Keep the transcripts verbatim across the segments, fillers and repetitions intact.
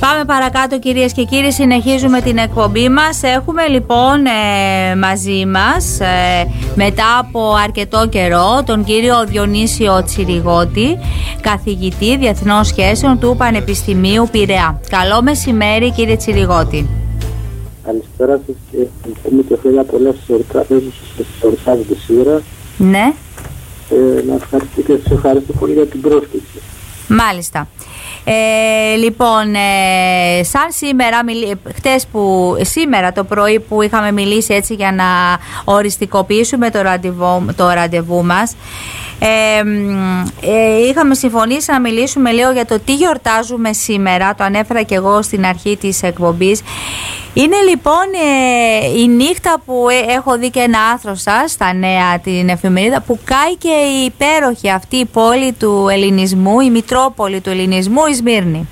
Πάμε παρακάτω, κυρίες και κύριοι, συνεχίζουμε την εκπομπή μας. Έχουμε λοιπόν ε, μαζί μας ε, μετά από αρκετό καιρό τον κύριο Διονύσιο Τσιριγώτη, καθηγητή Διεθνών Σχέσεων του Πανεπιστημίου Πειραιά. Καλό μεσημέρι, κύριε Τσιριγώτη. Καλησπέρα σας και ευχαριστούμε και χρόνια πολλά στις εορτάζετε σήμερα. Ναι. Ε, να ευχαριστώ και σας ευχαριστώ πολύ για την πρόσκληση. Μάλιστα. Ε, λοιπόν, ε, σαν σήμερα, χτες που, σήμερα το πρωί που είχαμε μιλήσει έτσι για να οριστικοποιήσουμε το ραντεβού, το ραντεβού μας, ε, ε, είχαμε συμφωνήσει να μιλήσουμε λίγο για το τι γιορτάζουμε σήμερα. Το ανέφερα και εγώ στην αρχή της εκπομπής. Είναι λοιπόν ε, η νύχτα που ε, έχω δει και ένα άρθρο σας στα Νέα, την εφημερίδα, που κάει και η υπέροχη αυτή η πόλη του ελληνισμού, η Μητρόπολη του ελληνισμού, η Σμύρνη.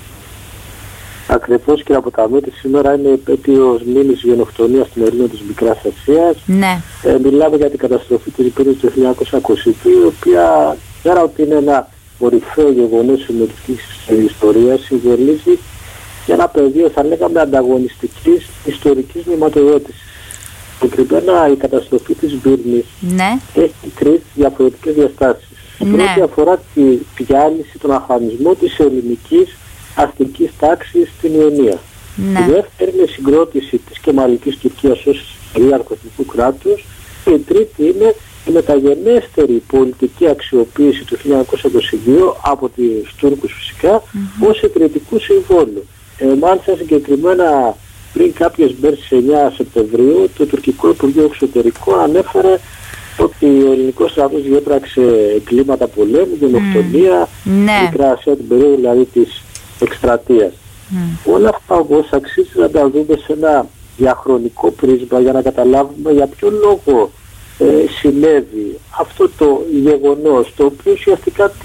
Ακριβώς, και από τα μέτη σήμερα είναι επέτειος μήνης γενοκτονίας στην Ελλήνο της Μικράς Ασίας. Ναι. Ε, μιλάμε για την καταστροφή της Υπήρου του χίλια εννιακόσια είκοσι δύο, η οποία πέρα ότι είναι ένα κορυφαίο γεγονός συμμετοχής της ιστορίας, συμβολίζει για ένα πεδίο, θα λέγαμε, ανταγωνιστικής ιστορικής νοηματοδότησης. Συγκεκριμένα η καταστροφή της Σμύρνης, ναι, έχει τρεις διαφορετικές διαστάσεις. Η ναι. πρώτη αφορά τη διάλυση, τον αφανισμό της ελληνικής αστικής τάξης στην Ιωνία. Ναι. Η δεύτερη είναι η συγκρότηση της Κεμαλικής Τουρκίας ως κυρίαρχου εθνικού κράτους. Και η τρίτη είναι η μεταγενέστερη πολιτική αξιοποίηση του χίλια εννιακόσια είκοσι δύο από τους Τούρκους φυσικά mm-hmm. ως ιδρυτικού συμβόλου. Ε, μάλιστα συγκεκριμένα πριν κάποιες μέρες στις εννιά Σεπτεμβρίου το τουρκικό Υπουργείο Εξωτερικών ανέφερε ότι ο ελληνικός στρατός διέπραξε εγκλήματα πολέμου, γενοκτονία, mm. Μικρά Ασία, την περίοδο δηλαδή της εκστρατείας. Mm. Όλα αυτά όμως αξίζει να τα δούμε σε ένα διαχρονικό πρίσμα για να καταλάβουμε για ποιο λόγο ε, συνέβη αυτό το γεγονός, το οποίο ουσιαστικά τι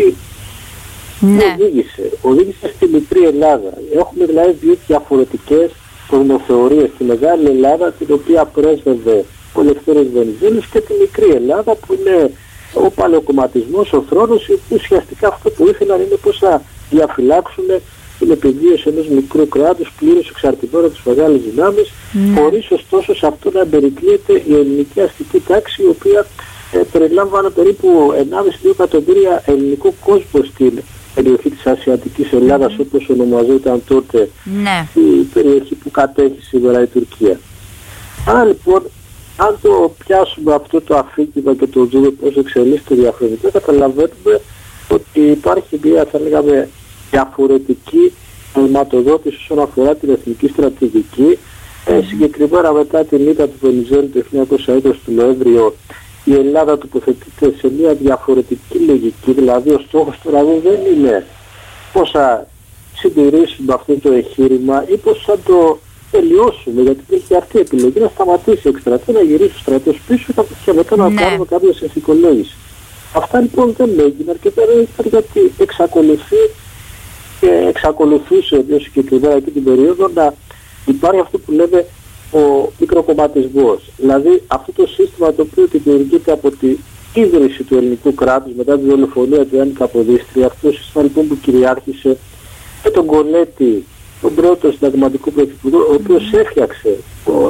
ναι. οδήγησε. Οδήγησε στη μικρή Ελλάδα. Έχουμε δηλαδή δύο διαφορετικές κοσμοθεωρίες. Τη Μεγάλη Ελλάδα, την οποία πρέσβευε ο Ελευθέριος Βενιζέλος, και τη μικρή Ελλάδα που είναι ο παλαιοκομματισμός, ο θρόνος, που ουσιαστικά αυτό που ήθελαν είναι πώς θα διαφυλάξουν την επιβίωση ενός μικρού κράτους πλήρως εξαρτημένου από τις μεγάλες δυνάμεις, mm. χωρίς ωστόσο σε αυτό να εμπερικλείεται η ελληνική αστική τάξη, η οποία ε, περιλάμβανε περίπου ενάμιση με δύο εκατομμύρια ελληνικό κόσμο στην περιοχή της Ασιατικής Ελλάδας, mm. όπως ονομαζόταν τότε ναι. η περιοχή που κατέχει σήμερα η Τουρκία. Άρα λοιπόν, αν το πιάσουμε αυτό το αφήγημα και το δούμε πώς εξελίσσεται διαφορετικά, καταλαβαίνουμε ότι υπάρχει μια, θα λέγαμε, διαφορετική χρηματοδότηση όσον αφορά την εθνική στρατηγική. Mm. Ε, συγκεκριμένα μετά την ήττα του Βενιζέλου το χίλια εννιακόσια είκοσι του Νοέμβριο, η Ελλάδα τοποθετείται σε μια διαφορετική λογική. Δηλαδή ο στόχος τώρα δεν είναι πώς θα συντηρήσουμε αυτό το εγχείρημα ή πώς θα το τελειώσουμε, γιατί έχει αυτή η επιλογή να σταματήσει η εκστρατεία, να γυρίσει ο στρατός πίσω και μετά να ναι. κάνουμε κάποια συνθηκολόγηση. Αυτά λοιπόν δεν έγιναν και δεν έγιναν γιατί εξακολουθεί και εξακολουθούσε πιο συγκεκριμένα εκεί την περίοδο να υπάρχει αυτό που λέμε ο μικροκομματισμός. Δηλαδή αυτό το σύστημα το οποίο δημιουργείται από την ίδρυση του ελληνικού κράτους μετά τη δολοφονία του Γιάννη Καποδίστρια, αυτό το σύστημα λοιπόν που κυριάρχησε με τον Κολέτη, τον πρώτο συνταγματικό πρωθυπουργό, ο οποίος έφτιαξε τον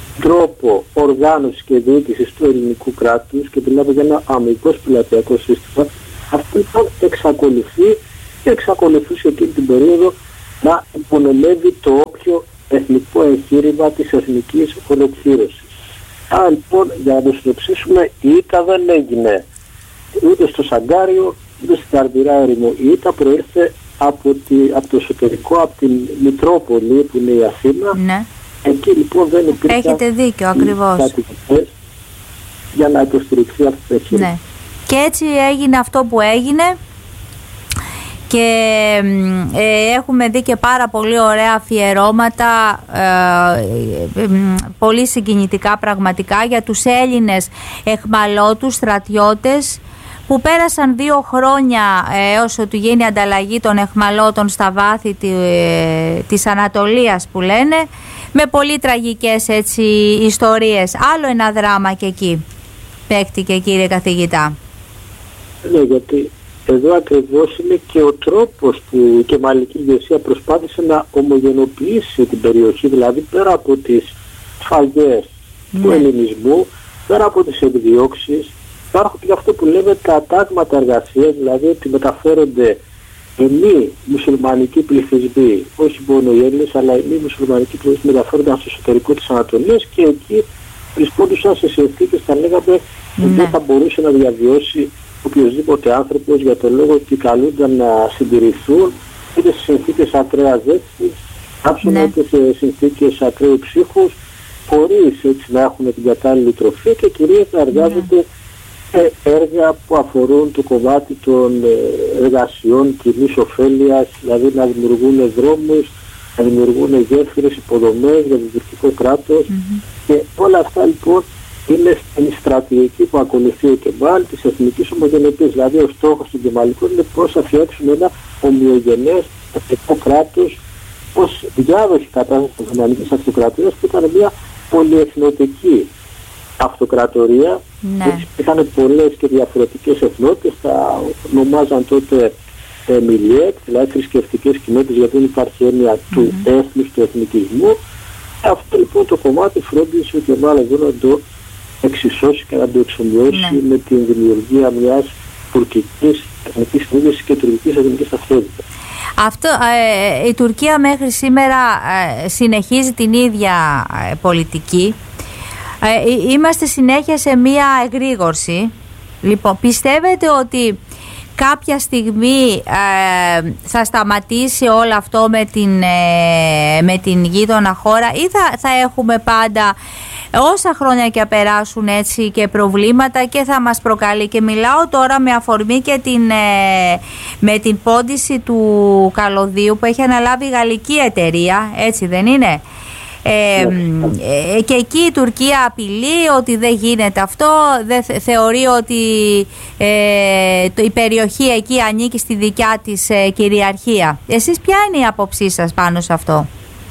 τρόπο οργάνωσης και διοίκησης του ελληνικού κράτους και μιλάμε για ένα αμυντικό πιλατειακό σύστημα. Αυτό λοιπόν εξακολουθεί και εξακολουθούσε εκείνη την περίοδο να υπονομεύει το όποιο εθνικό εγχείρημα της εθνικής ολοκλήρωσης. Άρα λοιπόν, για να το συνοψίσουμε, η ήττα δεν έγινε ούτε στο Σαγκάριο ούτε στην Αρμυρά έρημο. Η ήττα προήρθε από, τη, από το εσωτερικό, από την Μητρόπολη που είναι η Αθήνα. Ναι. Εκεί λοιπόν δεν υπήρχαν. Έχετε δίκιο, ακριβώς. Για να υποστηριχθεί αυτό το εγχείρημα. Ναι. Και έτσι έγινε αυτό που έγινε. Και ε, έχουμε δει και πάρα πολύ ωραία αφιερώματα, ε, ε, πολύ συγκινητικά πραγματικά, για τους Έλληνες εχμαλώτους στρατιώτες που πέρασαν δύο χρόνια έως ότου γίνει ανταλλαγή των εχμαλώτων στα βάθη τη, ε, της Ανατολίας που λένε, με πολύ τραγικές έτσι ιστορίες. Άλλο ένα δράμα και εκεί παίχτηκε, κύριε καθηγητά. Ναι, γιατί εδώ ακριβώς είναι και ο τρόπος που η κεμαλική ηγεσία προσπάθησε να ομογενοποιήσει την περιοχή, δηλαδή πέρα από τις σφαγές mm. του ελληνισμού, πέρα από τις εκδιώξεις, υπάρχουν και αυτό που λέμε τα τάγματα εργασίας, δηλαδή ότι μεταφέρονται οι μη μουσουλμανικοί πληθυσμοί, όχι μόνο οι Έλληνες, αλλά οι μη μουσουλμανικοί πληθυσμοί μεταφέρονταν στο εσωτερικό της Ανατολίας και εκεί βρισκόντουσαν σε συνθήκες, θα λέγαμε, που δεν θα μπορούσε να διαβιώσει οποιοδήποτε άνθρωπος για το λόγο ότι καλούνταν να συντηρηθούν είτε σε συνθήκες ακραίας ζέστης, άψονα είτε σε συνθήκες ακραίου ψύχους, χωρίς έτσι να έχουν την κατάλληλη τροφή και κυρίως να εργάζονται σε έργα που αφορούν το κομμάτι των εργασιών κοινής ωφέλειας, δηλαδή να δημιουργούν δρόμους, να δημιουργούν γέφυρες, υποδομές για το τουρκικό κράτος mm-hmm. και όλα αυτά λοιπόν είναι στην στρατηγική που ακολουθεί ο Κεμάλ της εθνικής ομογενοποίησης. Δηλαδή ο στόχος του Κεμαλικού είναι πώς θα φτιάξουμε ένα ομοιογενές εθνικό κράτος, ως διάδοχη κατάσταση της Οθωμανικής Αυτοκρατορίας που ήταν μια πολυεθνοτική αυτοκρατορία. Ναι. Έτσι είχαν πολλές και διαφορετικές εθνότητες, τα ονομάζαν τότε ε, μιλιέτ, δηλαδή θρησκευτικές κοινότητες, γιατί δεν υπάρχει έννοια mm-hmm. του έθνους, του εθνικισμού. Αυτό λοιπόν το κομμάτι φρόντισε ο Κεμάλ εδώ να το εξισώσει και να το εξομοιώσει ναι. με την δημιουργία μιας τουρκικής εθνικής συνείδησης και τουρκικής εθνικής ταυτότητας. Αυτό, ε, η Τουρκία μέχρι σήμερα ε, συνεχίζει την ίδια ε, πολιτική. Ε, είμαστε συνέχεια σε μία εγρήγορση. Λοιπόν, πιστεύετε ότι κάποια στιγμή ε, θα σταματήσει όλο αυτό με την, ε, με την γείτονα χώρα ή θα, θα έχουμε πάντα όσα χρόνια και περάσουν έτσι και προβλήματα και θα μας προκαλεί? Και μιλάω τώρα με αφορμή και την, ε, με την πόντιση του καλωδίου που έχει αναλάβει η γαλλική εταιρεία, έτσι δεν είναι? Ε, ε, και εκεί η Τουρκία απειλεί ότι δεν γίνεται αυτό, δεν θε, θεωρεί ότι ε, το, η περιοχή εκεί ανήκει στη δικιά της ε, κυριαρχία. Εσείς ποια είναι η άποψή σας πάνω σε αυτό?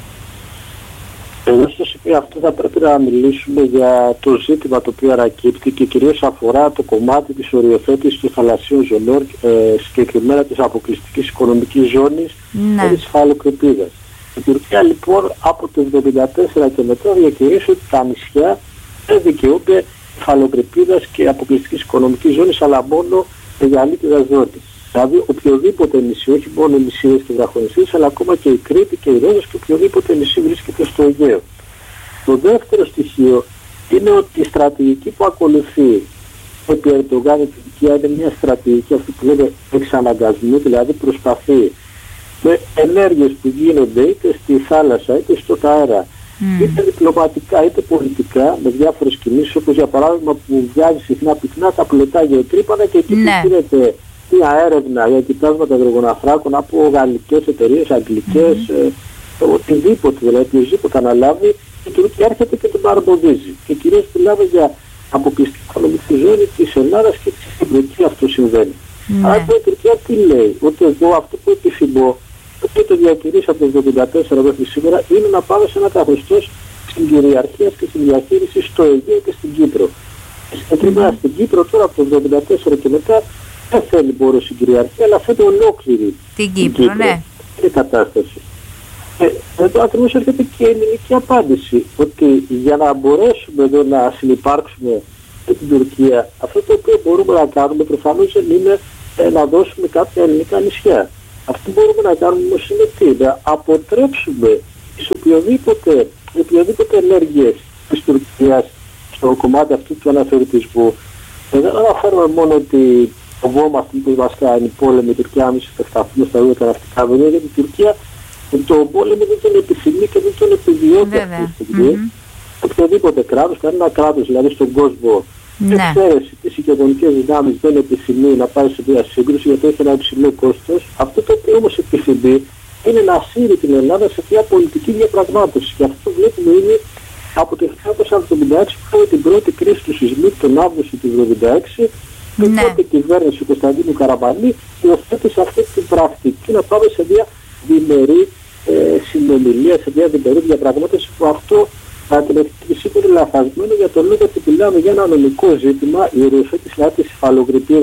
Εγώ στο σημείο αυτό θα πρέπει να μιλήσουμε για το ζήτημα το οποίο ανακύπτει και κυρίως αφορά το κομμάτι της οριοθέτησης των θαλασσίων ζωνών, ε, συγκεκριμένα της αποκλειστικής οικονομικής ζώνης ναι. και της υφαλοκρηπίδας. Η Τουρκία λοιπόν από το χίλια εννιακόσια εβδομήντα τέσσερα και μετά διακηρύσει ότι τα νησιά δεν δικαιούνται υφαλοκρηπίδας και αποκλειστικής οικονομικής ζώνης, αλλά μόνο μεγαλύτερα ζώνη. Δηλαδή οποιοδήποτε νησί, όχι μόνο οι νησίδες και βραχονησίδες, αλλά ακόμα και η Κρήτη και η Ρόδος και οποιοδήποτε νησί βρίσκεται στο Αιγαίο. Το δεύτερο στοιχείο είναι ότι η στρατηγική που ακολουθεί επί Ερντογάν η Τουρκία είναι μια στρατηγική αυτή που λέμε εξαναγκασμού, δηλαδή προσπαθεί με ενέργειες που γίνονται είτε στη θάλασσα είτε στον αέρα, mm. είτε διπλωματικά είτε πολιτικά, με διάφορες κινήσεις, όπως για παράδειγμα που βγάζει συχνά πυκνά τα πλωτά γεωτρύπανα και εκεί ναι. που γίνεται μια έρευνα για κοιτάσματα υδρογοναθράκων από γαλλικές εταιρείες, αγγλικές, mm. ε, οτιδήποτε, δηλαδή οποιοδήποτε αναλάβει, η Τουρκία έρχεται και τον παρεμποδίζει. Και κυρίως μιλάμε για αποκλειστική οικονομική ζώνη της Ελλάδας και της Κύπρου. Εκεί αυτό συμβαίνει. Mm. Άρα η Τουρκία τι λέει? Ότι εγώ αυτό που επιθυμώ, και το διακηρύσει από το χίλια εννιακόσια εβδομήντα τέσσερα μέχρι σήμερα, είναι να πάμε σε ένα καθεστώς στην κυριαρχία και στην διαχείριση στο Αιγαίο και στην Κύπρο. Συγκεκριμένα στην Κύπρο τώρα από το χίλια εννιακόσια εβδομήντα τέσσερα και μετά δεν θέλει μόνο στην κυριαρχία, αλλά θέλει ολόκληρη την Κύπρο, Κύπρο ναι. και κατάσταση. Και εδώ ακριβώς έρχεται και η ελληνική απάντηση, ότι για να μπορέσουμε εδώ να συνυπάρξουμε με την Τουρκία, αυτό το οποίο μπορούμε να κάνουμε προφανώς δεν είναι ε, να δώσουμε κάποια ελληνικά νησιά. Αυτό που μπορούμε να κάνουμε όμως είναι τι, να αποτρέψουμε τις οποιοδήποτε, οποιοδήποτε ενέργειες της Τουρκίας στο κομμάτι αυτού του αναθεωρητισμού. Δεν αναφέρουμε μόνο ότι ο βόμμα αυτή που μας κάνει πόλεμο, η Τουρκία άμεση θα σταθούμε στα δύο τα ναυτικά βέβαια, γιατί η Τουρκία το πόλεμο δεν τον επιθυμεί και δεν τον επιδιώκει αυτή τη στιγμή. Mm-hmm. Οποιοδήποτε κράτος, κανένα κράτος δηλαδή στον κόσμο, ναι. εξαίρεση τις οικονομικές δυνάμεις δεν επιθυμεί να πάει σε μια σύγκρουση γιατί έχει ένα υψηλό κόστος. Αυτό το οποίο όμως επιθυμεί είναι να ασύρει την Ελλάδα σε μια πολιτική διαπραγμάτευση. Και αυτό που βλέπουμε είναι από το χίλια εννιακόσια εβδομήντα έξι που είχαμε την πρώτη κρίση του σεισμού τον Αύγουστο του χίλια εννιακόσια εβδομήντα έξι. Και ναι. τότε η κυβέρνηση του Κωνσταντίνου Καραμανλή υιοθέτησε αυτή την πρακτική να πάμε σε μια διμερή ε, συνομιλία, σε μια διμερή διαπραγμάτευση που αυτό θα την έχει σίγουρα λαθασμένο για τον λόγο ότι μιλάμε για ένα νομικό ζήτημα, η οριοθέτηση της υφαλοκρηπίδας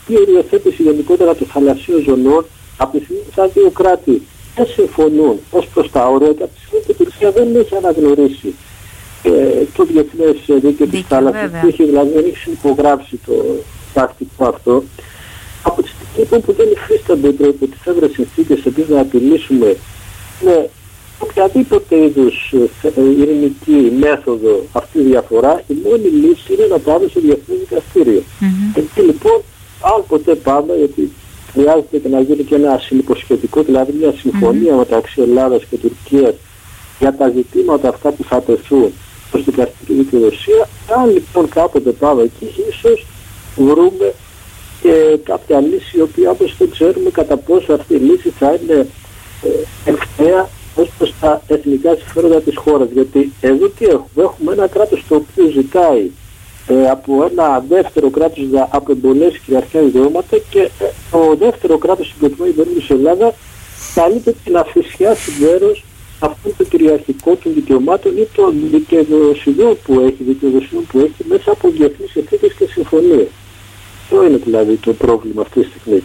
η οριοθέτηση γενικότερα των θαλασσίων ζωνών από τη στιγμή που τα δύο κράτη δεν συμφωνούν ως προς τα όρια και από τη στιγμή που η Τουρκία δεν έχει αναγνωρίσει ε, το διεθνές δίκαιο της θάλασσας, που έχει δηλαδή δεν έχει υπογράψει το τακτικό αυτό. Από τη στιγμή λοιπόν που δεν υφίστανται υπό τις έβρες συνθήκες επίσης να επιλύσουμε με οποιαδήποτε είδους ειρηνική μέθοδο αυτή η διαφορά, η μόνη λύση είναι να πάμε στο Διεθνές Δικαστήριο. Mm-hmm. Εκεί λοιπόν, αν ποτέ πάμε, γιατί χρειάζεται και να γίνει και ένα συνυποσχετικό, δηλαδή μια συμφωνία mm-hmm. μεταξύ Ελλάδας και Τουρκίας για τα ζητήματα αυτά που θα τεθούν προς την δικαστική δικαιοδοσία. Αν λοιπόν κάποτε πάμε εκεί, ίσως βρούμε και κάποια λύση, η οποία όπως δεν ξέρουμε κατά πόσο αυτή η λύση θα είναι ε, ευθέα ως προς τα εθνικά συμφέροντα της χώρας. Γιατί εδώ τι έχουμε, έχουμε ένα κράτος το οποίο ζητάει ε, από ένα δεύτερο κράτος να απεμπολέσει κυριαρχικά δικαιώματα και ε, το δεύτερο κράτος συγκεκριμένη περίπτωση της Ελλάδα καλείται να αφισιάσει μέρος αυτών των κυριαρχικών των δικαιωμάτων ή των δικαιοδοσιών που έχει, δικαιοδοσιών που έχει μέσα από διεθνείς συνθήκες και συμφωνίες. Αυτό είναι δηλαδή το πρόβλημα αυτή τη στιγμή.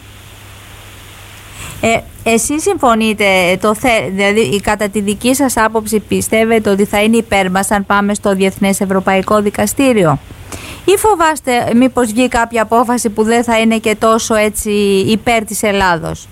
Ε, εσείς συμφωνείτε, το θε, δηλαδή κατά τη δική σας άποψη πιστεύετε ότι θα είναι υπέρ μας αν πάμε στο Διεθνές Ευρωπαϊκό Δικαστήριο, ή φοβάστε μήπως βγει κάποια απόφαση που δεν θα είναι και τόσο έτσι υπέρ της Ελλάδος?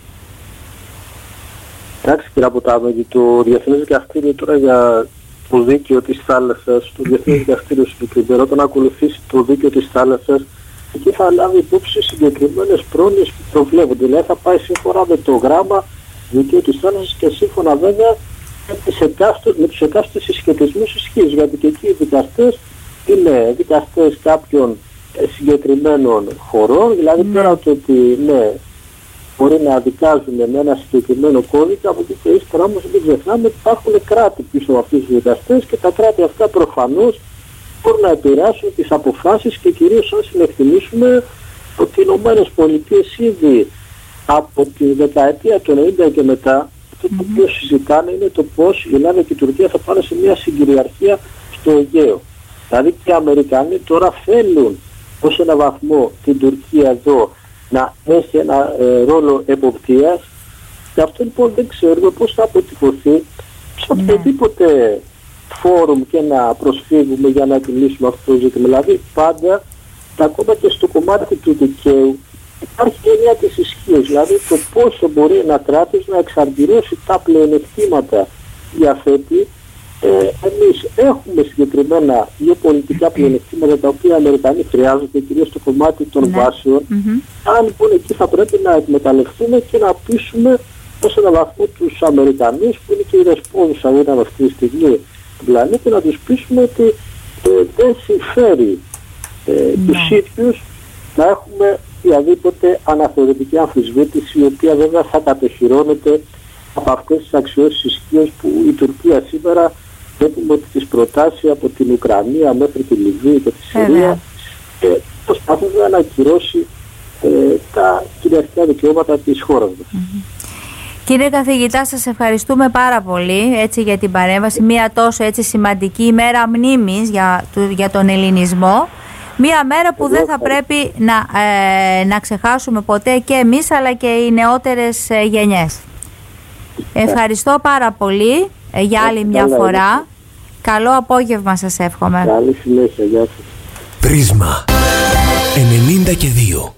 Εντάξει κύριε Αποτάμενη, το Διεθνές Δικαστήριο τώρα για το δίκαιο της θάλασσας, το Διεθνές Δικαστήριο συγκεκριμένα όταν ακολουθήσει το δίκαιο της θάλασσας, εκεί θα λάβει υπόψη συγκεκριμένες πρόνοιες που προβλέπονται. Δηλαδή θα πάει σύμφωνα με το γράμμα δικαίου της θάλασσας και σύμφωνα βέβαια με, με τους εκάστοτε συσχετισμούς ισχύς. Γιατί και εκεί οι δικαστές είναι δικαστές κάποιων συγκεκριμένων χωρών. Δηλαδή mm. πέρα το ότι ναι, μπορεί να δικάζουν με ένα συγκεκριμένο κώδικα, από εκεί και ύστερα όμως μην ξεχνάμε ότι υπάρχουν κράτη πίσω από αυτούς τους δικαστές και τα κράτη αυτά προφανώς μπορούν να επηρεάσουν τις αποφάσεις και κυρίως αν συνεκτιμήσουμε ότι οι Ηνωμένες Πολιτείες ήδη από τη δεκαετία του ενενήντα και μετά αυτό το οποίο συζητάνε είναι το πώς η Ελλάδα και η Τουρκία θα πάνε σε μια συγκυριαρχία στο Αιγαίο. Δηλαδή και οι Αμερικανοί τώρα θέλουν ως ένα βαθμό την Τουρκία εδώ να έχει ένα ε, ρόλο εποπτείας και αυτό λοιπόν δεν ξέρουμε πώς θα αποτυπωθεί σε οποιοδήποτε φόρουμ και να προσφύγουμε για να επιλύσουμε αυτό το ζήτημα. Δηλαδή πάντα, ακόμα και στο κομμάτι του δικαίου, υπάρχει η έννοια της ισχύως. Δηλαδή το πόσο μπορεί ένα κράτος να εξαρτηρώσει τα πλεονεκτήματα διαθέτει. Ε, εμείς έχουμε συγκεκριμένα γεωπολιτικά πλεονεκτήματα τα οποία οι Αμερικανοί χρειάζονται, κυρίως στο κομμάτι των βάσεων. Mm-hmm. Αν λοιπόν εκεί θα πρέπει να εκμεταλλευτούμε και να πείσουμε ως ένα βαθμό τους Αμερικανούς που είναι και οι δεσπόζους αγώνα αυτή τη στιγμή του πλανήτη, να τους πείσουμε ότι ε, δεν συμφέρει ε, mm. τους ίδιους να έχουμε οποιαδήποτε αναθεωρητική αμφισβήτηση, η οποία βέβαια θα κατοχυρώνεται από αυτές τις αξιώσεις ισχύως που η Τουρκία σήμερα βλέπουμε ότι τις προτάσει από την Ουκρανία μέχρι τη Λιβύη και τη Συρία και προσπαθεί να ακυρώσει ε, τα κυριαρχικά δικαιώματα της χώρας μας. Mm-hmm. Κύριε καθηγητά, σας ευχαριστούμε πάρα πολύ έτσι, για την παρέμβαση. Μία τόσο έτσι, σημαντική ημέρα μνήμης για, για τον ελληνισμό. Μία μέρα που δεν θα πρέπει να, ε, να ξεχάσουμε ποτέ και εμείς αλλά και οι νεότερες ε, γενιές. Ευχαριστώ πάρα πολύ ε, για άλλη μια φορά. Καλό απόγευμα σας εύχομαι. Καλή συνέχεια. Γεια σας. Πρίσμα ενενήντα και δύο.